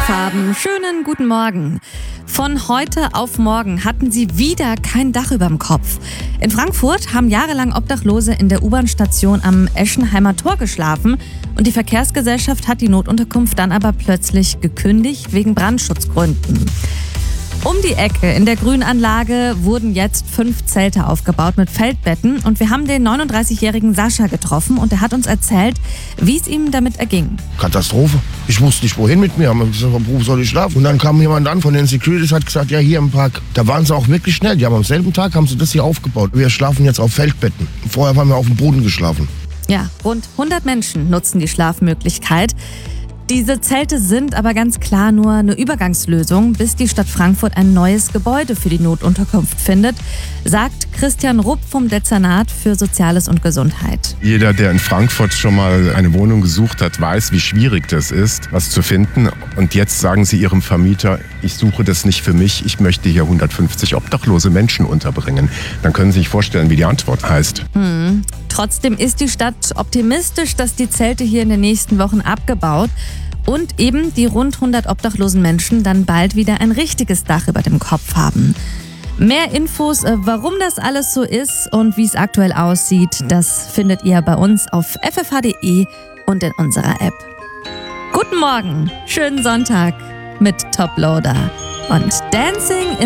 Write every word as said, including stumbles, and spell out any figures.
Kopf haben. Schönen guten Morgen. Von heute auf morgen hatten sie wieder kein Dach überm Kopf. In Frankfurt haben jahrelang Obdachlose in der U-Bahn-Station am Eschenheimer Tor geschlafen und die Verkehrsgesellschaft hat die Notunterkunft dann aber plötzlich gekündigt wegen Brandschutzgründen. Um die Ecke in der Grünanlage wurden jetzt fünf Zelte aufgebaut mit Feldbetten und wir haben den neununddreißigjährigen Sascha getroffen und er hat uns erzählt, wie es ihm damit erging. Katastrophe. Ich wusste nicht, wohin mit mir. Haben gesagt, wo soll ich schlafen? Und dann kam jemand an von den Securities, hat gesagt, ja, hier im Park. Da waren sie auch wirklich schnell. Die haben am selben Tag haben sie das hier aufgebaut. Wir schlafen jetzt auf Feldbetten. Vorher haben wir auf dem Boden geschlafen. Ja, rund hundert Menschen nutzen die Schlafmöglichkeit. Diese Zelte sind aber ganz klar nur eine Übergangslösung, bis die Stadt Frankfurt ein neues Gebäude für die Notunterkunft findet, sagt Christian Rupp vom Dezernat für Soziales und Gesundheit. Jeder, der in Frankfurt schon mal eine Wohnung gesucht hat, weiß, wie schwierig das ist, was zu finden. Und jetzt sagen sie ihrem Vermieter, ich suche das nicht für mich, ich möchte hier hundertfünfzig obdachlose Menschen unterbringen. Dann können Sie sich vorstellen, wie die Antwort heißt. Hm. Trotzdem ist die Stadt optimistisch, dass die Zelte hier in den nächsten Wochen abgebaut und eben die rund hundert obdachlosen Menschen dann bald wieder ein richtiges Dach über dem Kopf haben. Mehr Infos, warum das alles so ist und wie es aktuell aussieht, das findet ihr bei uns auf f f h punkt d e und in unserer App. Guten Morgen, schönen Sonntag mit Toploader und Dancing in